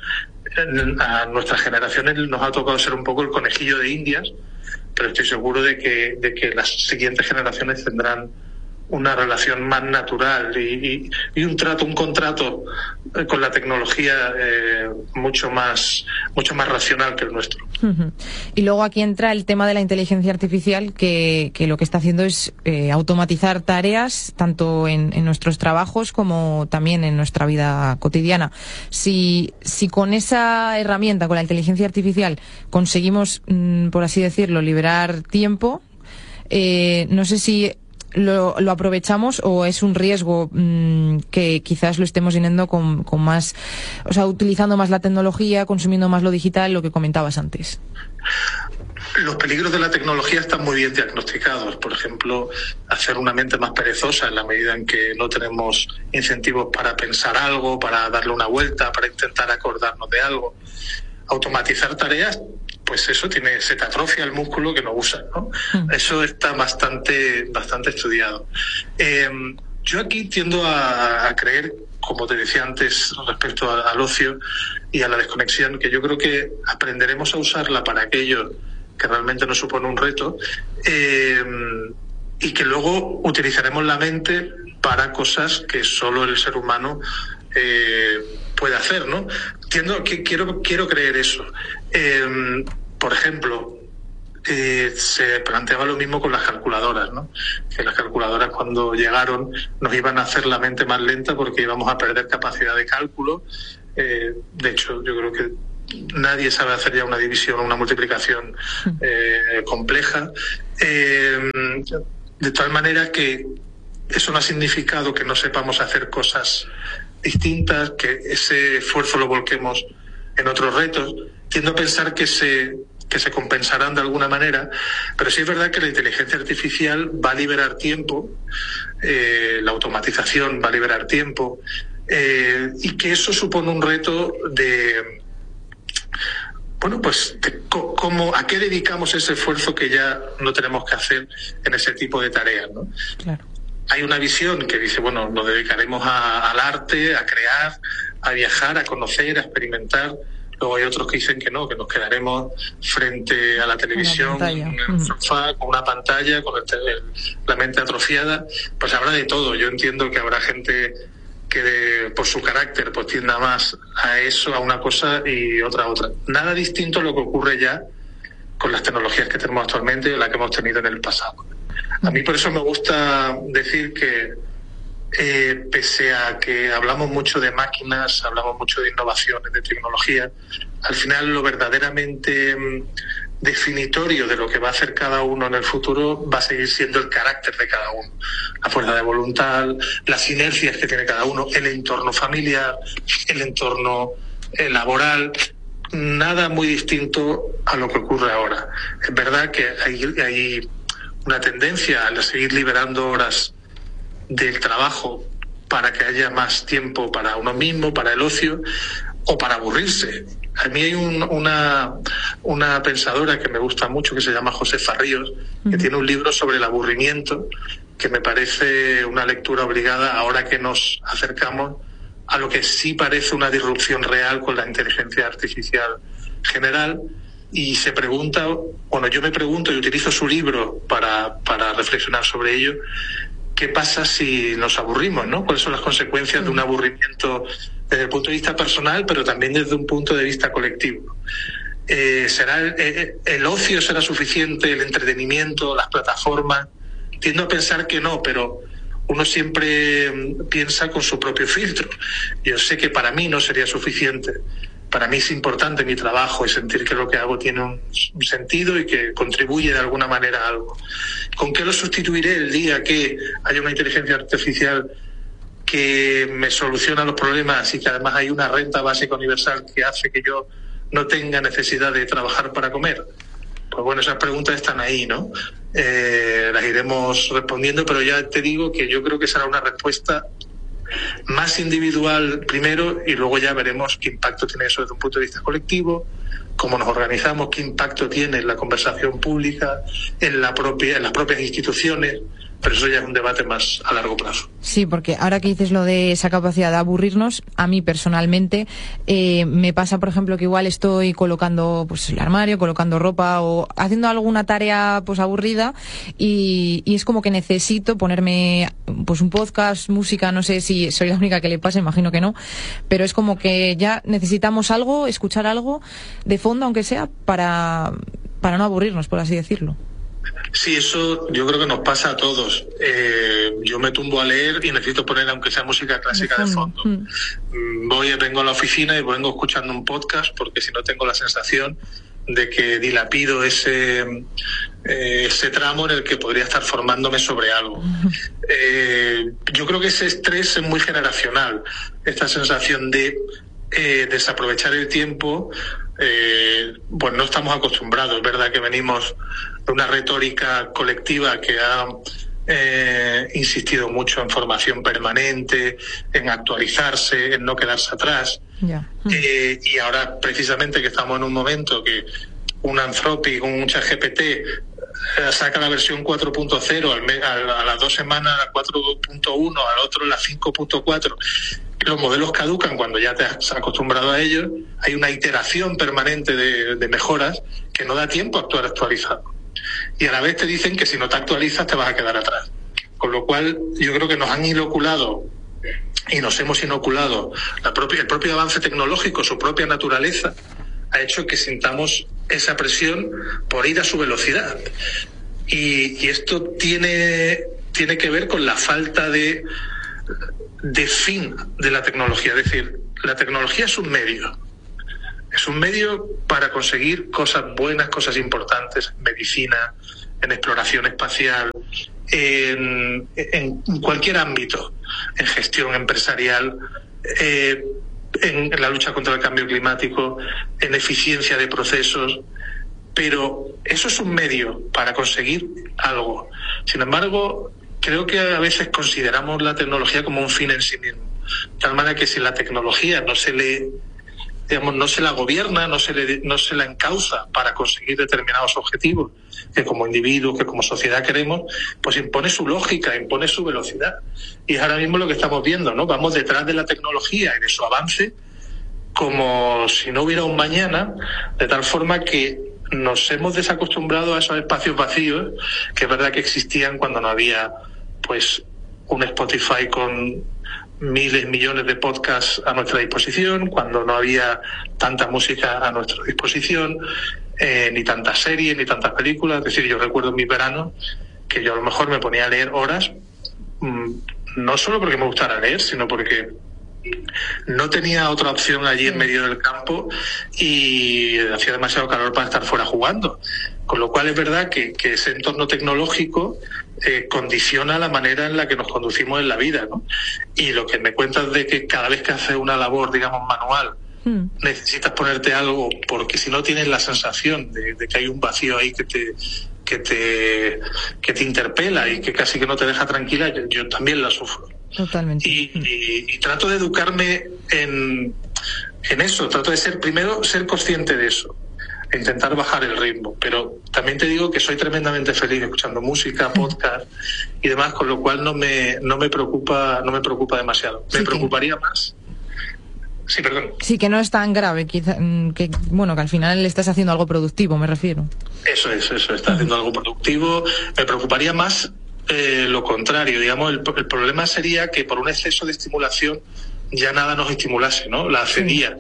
A nuestras generaciones nos ha tocado ser un poco el conejillo de Indias, pero estoy seguro de que las siguientes generaciones tendrán una relación más natural y un contrato con la tecnología mucho más racional que el nuestro. Y luego aquí entra el tema de la inteligencia artificial, que lo que está haciendo es automatizar tareas tanto en nuestros trabajos como también en nuestra vida cotidiana. Si con esa herramienta, con la inteligencia artificial, conseguimos, por así decirlo, liberar tiempo, no sé si lo aprovechamos o es un riesgo que quizás lo estemos teniendo con más, o sea, utilizando más la tecnología, consumiendo más lo digital, lo que comentabas antes. Los peligros de la tecnología están muy bien diagnosticados. Por ejemplo, hacer una mente más perezosa en la medida en que no tenemos incentivos para pensar algo, para darle una vuelta, para intentar acordarnos de algo. automatizar tareas, pues eso se te atrofia el músculo que no usas, ¿no? Eso está bastante estudiado. Yo aquí tiendo a creer, como te decía antes respecto al ocio y a la desconexión, que yo creo que aprenderemos a usarla para aquello que realmente nos supone un reto, y que luego utilizaremos la mente para cosas que solo el ser humano puede hacer, ¿no? Quiero creer eso. Por ejemplo, se planteaba lo mismo con las calculadoras, ¿no? Que las calculadoras, cuando llegaron, nos iban a hacer la mente más lenta porque íbamos a perder capacidad de cálculo. De hecho, yo creo que nadie sabe hacer ya una división o una multiplicación compleja. De tal manera que eso no ha significado que no sepamos hacer cosas distintas, que ese esfuerzo lo volquemos en otros retos. Tiendo a pensar que se compensarán de alguna manera, pero sí es verdad que la inteligencia artificial va a liberar tiempo, la automatización va a liberar tiempo, y que eso supone un reto de, bueno, pues ¿a qué dedicamos ese esfuerzo que ya no tenemos que hacer en ese tipo de tareas, ¿no? Claro. Hay una visión que dice, bueno, nos dedicaremos al arte, a crear, a viajar, a conocer, a experimentar. Luego hay otros que dicen que no, que nos quedaremos frente a la televisión, en el sofá, con una pantalla, con la mente atrofiada. Pues habrá de todo. Yo entiendo que habrá gente que por su carácter pues tienda más a eso, a una cosa y otra a otra. Nada distinto a lo que ocurre ya con las tecnologías que tenemos actualmente o las que hemos tenido en el pasado. A mí por eso me gusta decir que pese a que hablamos mucho de máquinas, hablamos mucho de innovaciones, de tecnología, al final lo verdaderamente definitorio de lo que va a hacer cada uno en el futuro va a seguir siendo el carácter de cada uno, la fuerza de voluntad, las sinergias que tiene cada uno, el entorno familiar, el entorno laboral. Nada muy distinto a lo que ocurre ahora. Es verdad que hay una tendencia a seguir liberando horas del trabajo para que haya más tiempo para uno mismo, para el ocio o para aburrirse. A mí hay una pensadora que me gusta mucho que se llama Josefa Ríos, que tiene un libro sobre el aburrimiento que me parece una lectura obligada ahora que nos acercamos a lo que sí parece una disrupción real con la inteligencia artificial general. Y se pregunta, bueno, yo me pregunto y utilizo su libro para reflexionar sobre ello, ¿qué pasa si nos aburrimos, ¿no? ¿Cuáles son las consecuencias de un aburrimiento desde el punto de vista personal, pero también desde un punto de vista colectivo? ¿Será el ocio será suficiente, el entretenimiento, las plataformas? Tiendo a pensar que no, pero uno siempre piensa con su propio filtro. Yo sé que para mí no sería suficiente. Para mí es importante mi trabajo y sentir que lo que hago tiene un sentido y que contribuye de alguna manera a algo. ¿Con qué lo sustituiré el día que haya una inteligencia artificial que me soluciona los problemas y que además hay una renta básica universal que hace que yo no tenga necesidad de trabajar para comer? Pues bueno, esas preguntas están ahí, ¿no? Las iremos respondiendo, pero ya te digo que yo creo que será una respuesta más individual primero y luego ya veremos qué impacto tiene eso desde un punto de vista colectivo, cómo nos organizamos, qué impacto tiene en la conversación pública, en las propias instituciones. Pero eso ya es un debate más a largo plazo. Sí, porque ahora que dices lo de esa capacidad de aburrirnos, a mí personalmente me pasa, por ejemplo, que igual estoy colocando pues el armario, colocando ropa o haciendo alguna tarea pues aburrida y es como que necesito ponerme pues un podcast, música, no sé si soy la única que le pasa, imagino que no, pero es como que ya necesitamos algo, escuchar algo de fondo, aunque sea, para no aburrirnos, por así decirlo. Sí, eso yo creo que nos pasa a todos. Yo me tumbo a leer y necesito poner, aunque sea música clásica de fondo. Vengo a la oficina y vengo escuchando un podcast porque si no tengo la sensación de que dilapido ese tramo en el que podría estar formándome sobre algo. Yo creo que ese estrés es muy generacional, esta sensación de desaprovechar el tiempo. Pues no estamos acostumbrados. Es verdad que venimos de una retórica colectiva que ha insistido mucho en formación permanente, en actualizarse, en no quedarse atrás. Y ahora, precisamente, que estamos en un momento que un Anthropic, un ChatGPT saca la versión 4.0, a las 2 semanas la 4.1, al otro la 5.4. Los modelos caducan cuando ya te has acostumbrado a ellos. Hay una iteración permanente de mejoras que no da tiempo a actualizar. Y a la vez te dicen que si no te actualizas te vas a quedar atrás. Con lo cual yo creo que nos han inoculado y nos hemos inoculado el propio avance tecnológico, su propia naturaleza, ha hecho que sintamos esa presión por ir a su velocidad. Y esto tiene que ver con la falta de fin de la tecnología. Es decir, la tecnología es un medio. Es un medio para conseguir cosas buenas, cosas importantes, en medicina, en exploración espacial, en cualquier ámbito, en gestión empresarial, en la lucha contra el cambio climático, en eficiencia de procesos. Pero eso es un medio para conseguir algo. Sin embargo, creo que a veces consideramos la tecnología como un fin en sí mismo. De tal manera que si la tecnología no se la gobierna, no se la encausa para conseguir determinados objetivos que como individuos, que como sociedad queremos, pues impone su lógica, impone su velocidad. Y es ahora mismo lo que estamos viendo, ¿no? Vamos detrás de la tecnología y de su avance como si no hubiera un mañana, de tal forma que nos hemos desacostumbrado a esos espacios vacíos que es verdad que existían cuando no había pues un Spotify con miles, millones de podcasts a nuestra disposición, cuando no había tanta música a nuestra disposición, ni tantas series, ni tantas películas. Es decir, yo recuerdo en mis veranos que yo a lo mejor me ponía a leer horas, no solo porque me gustara leer, sino porque no tenía otra opción allí en medio del campo y hacía demasiado calor para estar fuera jugando. Con lo cual es verdad que ese entorno tecnológico condiciona la manera en la que nos conducimos en la vida, ¿no? Y lo que me cuentas de que cada vez que haces una labor, digamos, manual, necesitas ponerte algo, porque si no tienes la sensación de que hay un vacío ahí que te interpela y que casi que no te deja tranquila, yo también la sufro. Totalmente. Y trato de educarme en eso, trato de ser consciente de eso, e intentar bajar el ritmo, pero también te digo que soy tremendamente feliz escuchando música, podcast y demás, con lo cual no me preocupa demasiado. Me preocuparía más. Sí, perdón. Sí, que no es tan grave, quizá, que al final estás haciendo algo productivo, me refiero. Eso, estás haciendo algo productivo. Me preocuparía más lo contrario, digamos, el problema sería que por un exceso de estimulación ya nada nos estimulase, ¿no? La acedía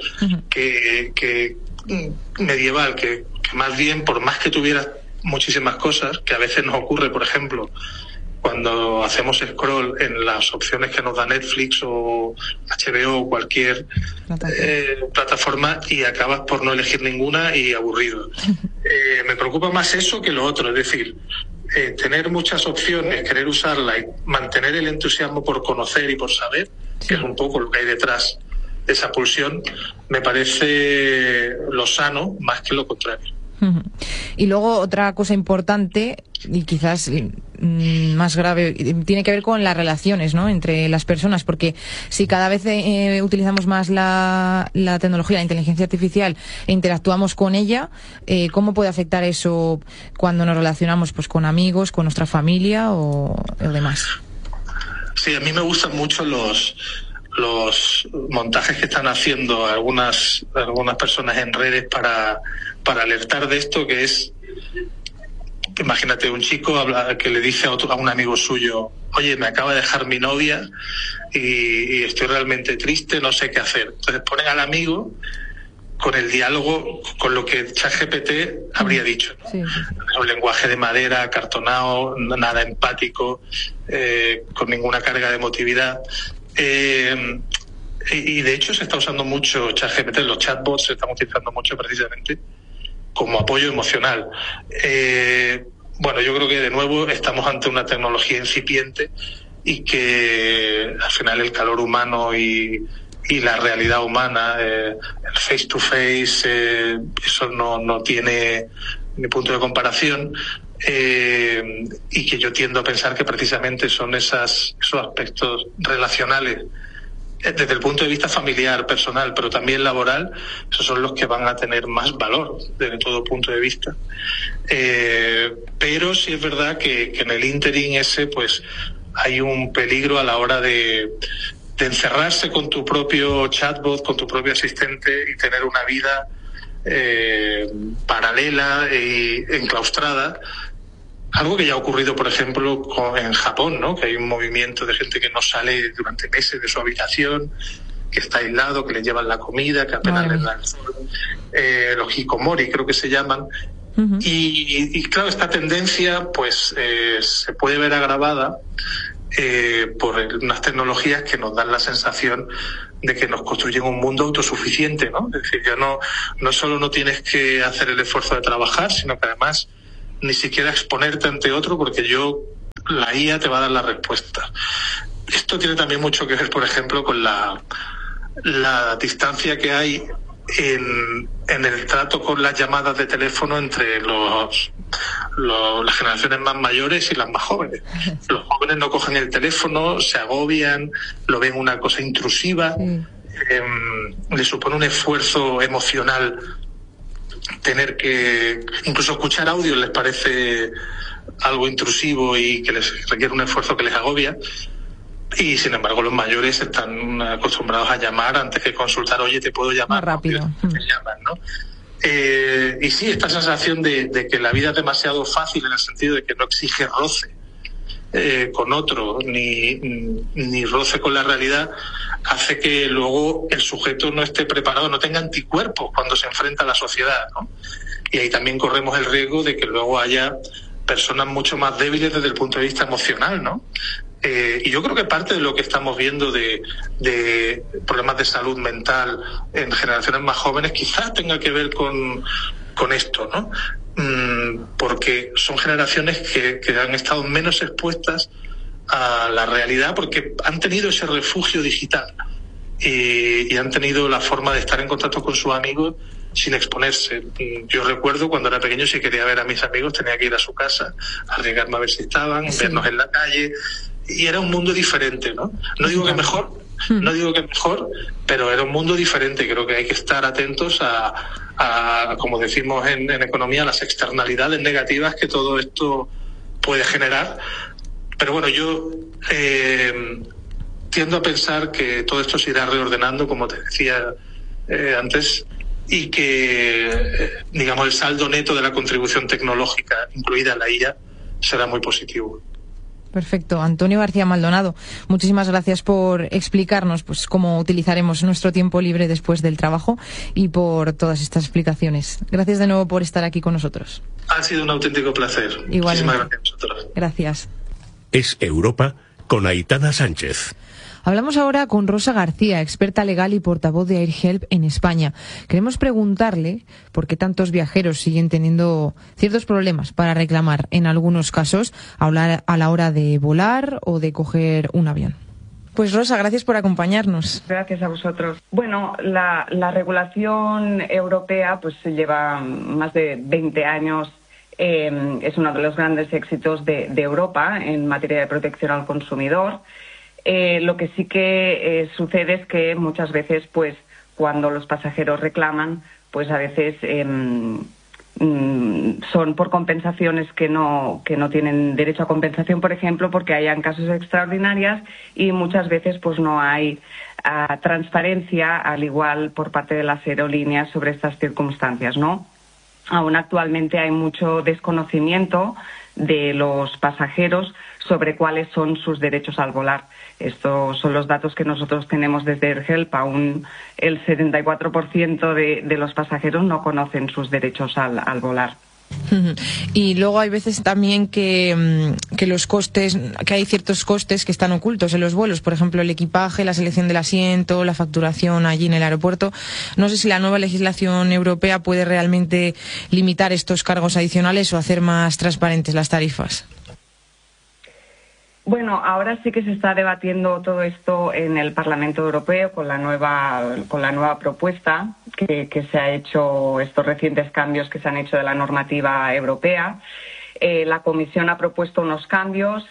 que medieval, que más bien, por más que tuvieras muchísimas cosas, que a veces nos ocurre, por ejemplo, cuando hacemos scroll en las opciones que nos da Netflix o HBO o cualquier plataforma y acabas por no elegir ninguna y aburrido. Me preocupa más eso que lo otro, es decir, tener muchas opciones, querer usarla y mantener el entusiasmo por conocer y por saber, que es un poco lo que hay detrás de esa pulsión, me parece lo sano más que lo contrario. Y luego otra cosa importante y quizás más grave tiene que ver con las relaciones, ¿no?, entre las personas, porque si cada vez utilizamos más la tecnología, la inteligencia artificial e interactuamos con ella, ¿cómo puede afectar eso cuando nos relacionamos pues con amigos, con nuestra familia o demás? Sí, a mí me gustan mucho los montajes que están haciendo algunas personas en redes para alertar de esto, que es, imagínate, un chico que le dice a un amigo suyo: oye, me acaba de dejar mi novia y estoy realmente triste, no sé qué hacer. Entonces ponen al amigo con el diálogo, con lo que ChatGPT habría dicho, ¿no? Sí. Un lenguaje de madera, acartonado, nada empático, con ninguna carga de emotividad. Y de hecho se está usando mucho ChatGPT, los chatbots se están utilizando mucho precisamente como apoyo emocional. Yo creo que de nuevo estamos ante una tecnología incipiente y que al final el calor humano y la realidad humana, el face to face, eso no tiene ni punto de comparación. y que yo tiendo a pensar que precisamente son esos aspectos relacionales desde el punto de vista familiar, personal, pero también laboral, esos son los que van a tener más valor desde todo punto de vista. Pero sí es verdad que en el ínterin ese, pues, hay un peligro a la hora de encerrarse con tu propio chatbot, con tu propio asistente y tener una vida paralela e enclaustrada. Algo que ya ha ocurrido, por ejemplo, en Japón, ¿no? Que hay un movimiento de gente que no sale durante meses de su habitación, que está aislado, que le llevan la comida, que apenas les dan el sol. Los hikomori creo que se llaman. Uh-huh. Y claro, esta tendencia pues se puede ver agravada por unas tecnologías que nos dan la sensación de que nos construyen un mundo autosuficiente, ¿no? Es decir, ya no solo no tienes que hacer el esfuerzo de trabajar, sino que además ni siquiera exponerte ante otro, porque la IA te va a dar la respuesta. Esto tiene también mucho que ver, por ejemplo, con la distancia que hay en el trato con las llamadas de teléfono entre las generaciones más mayores y las más jóvenes. Los jóvenes no cogen el teléfono, se agobian, lo ven una cosa intrusiva, les supone un esfuerzo emocional tener que incluso escuchar audio les parece algo intrusivo y que les requiere un esfuerzo que les agobia, y sin embargo los mayores están acostumbrados a llamar antes que consultar. Oye, te puedo llamar más rápido, ¿no? Te llaman, ¿no? Y sí, esta sensación de que la vida es demasiado fácil, en el sentido de que no exige roce con otro ni roce con la realidad, hace que luego el sujeto no esté preparado, no tenga anticuerpos cuando se enfrenta a la sociedad, ¿no? Y ahí también corremos el riesgo de que luego haya personas mucho más débiles desde el punto de vista emocional, ¿no? Y yo creo que parte de lo que estamos viendo de problemas de salud mental en generaciones más jóvenes quizás tenga que ver con esto, ¿no? Porque son generaciones que han estado menos expuestas a la realidad porque han tenido ese refugio digital y han tenido la forma de estar en contacto con sus amigos sin exponerse. Yo recuerdo cuando era pequeño, si quería ver a mis amigos tenía que ir a su casa, arriesgarme a ver si estaban, vernos en la calle, y era un mundo diferente, ¿no? No digo que mejor, pero era un mundo diferente. Creo que hay que estar atentos a como decimos en economía, las externalidades negativas que todo esto puede generar. Pero bueno, yo tiendo a pensar que todo esto se irá reordenando, como te decía antes, y que, digamos, el saldo neto de la contribución tecnológica, incluida la IA, será muy positivo. Perfecto. Antonio García Maldonado, muchísimas gracias por explicarnos pues cómo utilizaremos nuestro tiempo libre después del trabajo y por todas estas explicaciones. Gracias de nuevo por estar aquí con nosotros. Ha sido un auténtico placer. Igualmente. Muchísimas gracias a vosotros. Gracias. Es Europa con Aitana Sánchez. Hablamos ahora con Rosa García, experta legal y portavoz de AirHelp en España. Queremos preguntarle por qué tantos viajeros siguen teniendo ciertos problemas para reclamar, en algunos casos, a la hora de volar o de coger un avión. Pues Rosa, gracias por acompañarnos. Gracias a vosotros. Bueno, la regulación europea pues lleva más de 20 años. Es uno de los grandes éxitos de Europa en materia de protección al consumidor. Lo que sí que sucede es que muchas veces, pues, cuando los pasajeros reclaman, pues a veces son por compensaciones que no tienen derecho a compensación, por ejemplo, porque hayan casos extraordinarios, y muchas veces pues no hay transparencia, al igual por parte de las aerolíneas, sobre estas circunstancias, ¿no? Aún actualmente hay mucho desconocimiento de los pasajeros sobre cuáles son sus derechos al volar. Estos son los datos que nosotros tenemos desde AirHelp. Aún el 74% de los pasajeros no conocen sus derechos al volar. Y luego hay veces también que los costes, que hay ciertos costes que están ocultos en los vuelos, por ejemplo el equipaje, la selección del asiento, la facturación allí en el aeropuerto. No sé si la nueva legislación europea puede realmente limitar estos cargos adicionales o hacer más transparentes las tarifas. Bueno, ahora sí que se está debatiendo todo esto en el Parlamento Europeo con la nueva propuesta que se ha hecho, estos recientes cambios que se han hecho de la normativa europea. La comisión ha propuesto unos cambios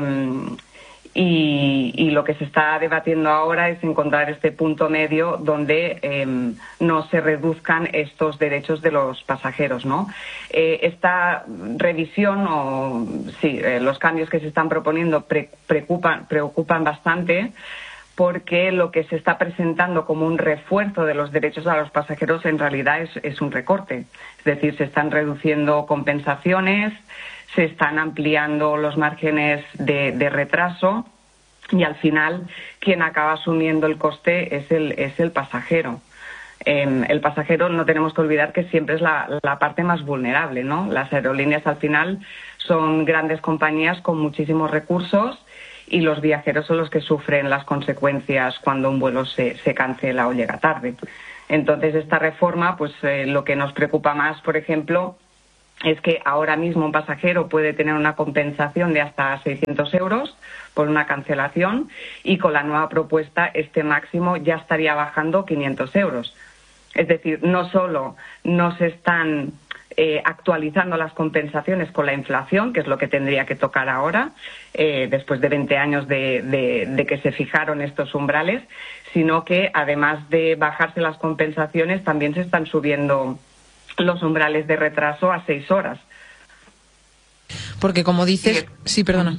y lo que se está debatiendo ahora es encontrar este punto medio donde no se reduzcan estos derechos de los pasajeros, ¿no? Esta revisión, los cambios que se están proponiendo preocupan bastante, porque lo que se está presentando como un refuerzo de los derechos a los pasajeros en realidad es un recorte. Es decir, se están reduciendo compensaciones, se están ampliando los márgenes de retraso y al final quien acaba asumiendo el coste es el pasajero. El pasajero, no tenemos que olvidar que siempre es la parte más vulnerable, ¿no? Las aerolíneas al final son grandes compañías con muchísimos recursos y los viajeros son los que sufren las consecuencias cuando un vuelo se cancela o llega tarde. Entonces, esta reforma, pues lo que nos preocupa más, por ejemplo, es que ahora mismo un pasajero puede tener una compensación de hasta 600 euros por una cancelación y con la nueva propuesta este máximo ya estaría bajando 500 euros. Es decir, no solo no se están actualizando las compensaciones con la inflación, que es lo que tendría que tocar ahora, después de 20 años de que se fijaron estos umbrales, sino que además de bajarse las compensaciones también se están subiendo los umbrales de retraso a 6 horas. Porque como dices... Sí, perdona.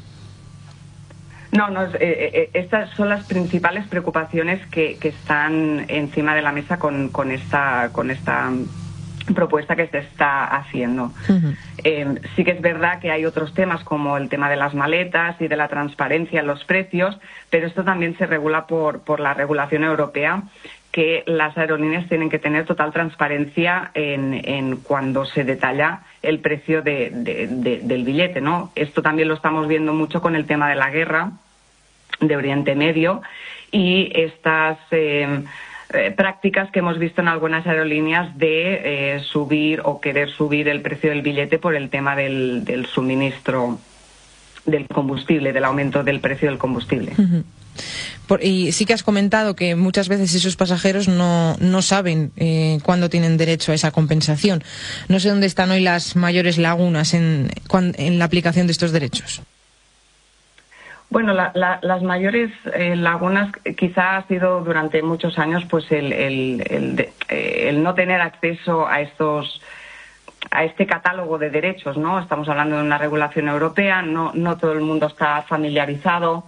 Estas son las principales preocupaciones que están encima de la mesa con esta propuesta que se está haciendo. Sí que es verdad que hay otros temas como el tema de las maletas y de la transparencia en los precios, pero esto también se regula por la regulación europea, que las aerolíneas tienen que tener total transparencia en cuando se detalla el precio del billete, ¿no? Esto también lo estamos viendo mucho con el tema de la guerra de Oriente Medio y estas prácticas que hemos visto en algunas aerolíneas de subir o querer subir el precio del billete por el tema del suministro del combustible, del aumento del precio del combustible. Y sí que has comentado que muchas veces esos pasajeros no saben cuándo tienen derecho a esa compensación. No sé dónde están hoy las mayores lagunas en la aplicación de estos derechos. Bueno, las mayores lagunas quizá ha sido durante muchos años pues el no tener acceso a este catálogo de derechos, ¿no? Estamos hablando de una regulación europea, no todo el mundo está familiarizado.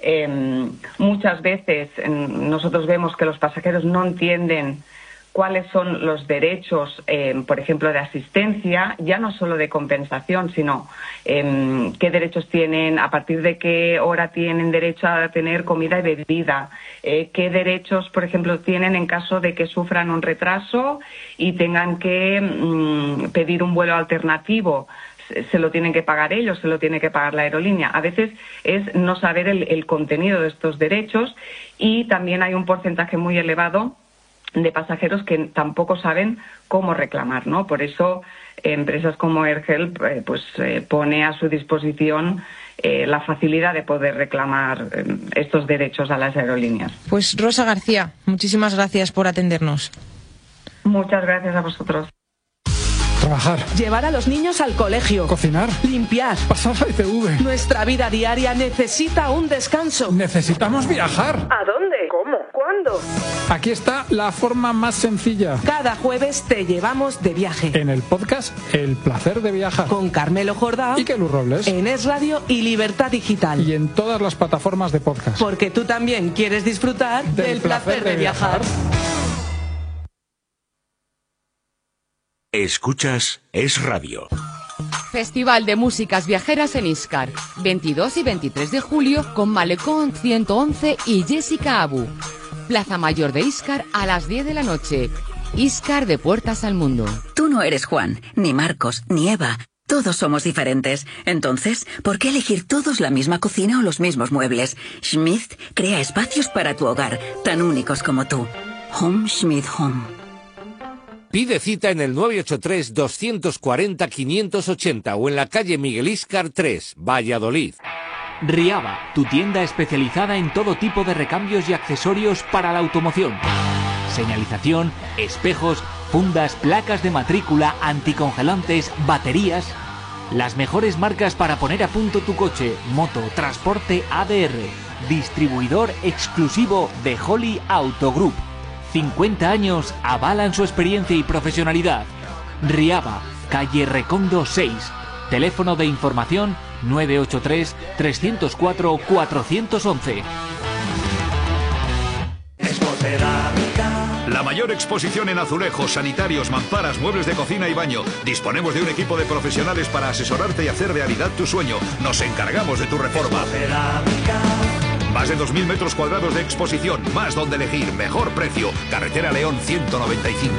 Muchas veces nosotros vemos que los pasajeros no entienden cuáles son los derechos, por ejemplo, de asistencia, ya no solo de compensación, sino qué derechos tienen, a partir de qué hora tienen derecho a tener comida y bebida, qué derechos, por ejemplo, tienen en caso de que sufran un retraso y tengan que pedir un vuelo alternativo. Se lo tienen que pagar ellos, se lo tiene que pagar la aerolínea. A veces es no saber el contenido de estos derechos y también hay un porcentaje muy elevado de pasajeros que tampoco saben cómo reclamar, ¿no? Por eso empresas como AirHelp pone a su disposición la facilidad de poder reclamar estos derechos a las aerolíneas. Pues Rosa García, muchísimas gracias por atendernos. Muchas gracias a vosotros. Trabajar. Llevar a los niños al colegio. Cocinar. Limpiar. Pasar la ITV. Nuestra vida diaria necesita un descanso. Necesitamos viajar. ¿A dónde? ¿Cómo? ¿Cuándo? Aquí está la forma más sencilla. Cada jueves te llevamos de viaje. En el podcast El Placer de Viajar. Con Carmelo Jordá y Kelu Robles. En Es Radio y Libertad Digital. Y en todas las plataformas de podcast. Porque tú también quieres disfrutar del placer de viajar. Escuchas Es Radio. Festival de Músicas Viajeras en Íscar, 22 y 23 de julio con Malecón 111 y Jessica Abu. Plaza Mayor de Íscar a las 10 de la noche. Íscar de puertas al mundo. Tú no eres Juan, ni Marcos, ni Eva. Todos somos diferentes. Entonces, ¿por qué elegir todos la misma cocina o los mismos muebles? Schmidt crea espacios para tu hogar, tan únicos como tú. Home Schmidt Home. Pide cita en el 983-240-580 o en la calle Miguel Íscar 3, Valladolid. Riaba, tu tienda especializada en todo tipo de recambios y accesorios para la automoción. Señalización, espejos, fundas, placas de matrícula, anticongelantes, baterías. Las mejores marcas para poner a punto tu coche, moto, transporte ADR. Distribuidor exclusivo de Holly Auto Group. 50 años avalan su experiencia y profesionalidad. Riaba, calle Recondo 6. Teléfono de información 983 304 411. La mayor exposición en azulejos, sanitarios, mamparas, muebles de cocina y baño. Disponemos de un equipo de profesionales para asesorarte y hacer realidad tu sueño. Nos encargamos de tu reforma. Más de 2.000 metros cuadrados de exposición, más donde elegir, mejor precio. Carretera León 195.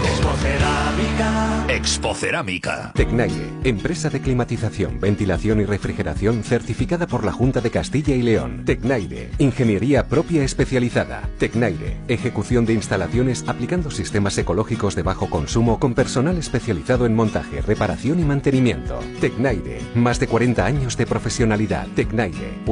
Expocerámica. Tecnaire, empresa de climatización, ventilación y refrigeración certificada por la Junta de Castilla y León. Tecnaire, ingeniería propia especializada. Tecnaire, ejecución de instalaciones aplicando sistemas ecológicos de bajo consumo con personal especializado en montaje, reparación y mantenimiento. Tecnaire, más de 40 años de profesionalidad. Tecnaire.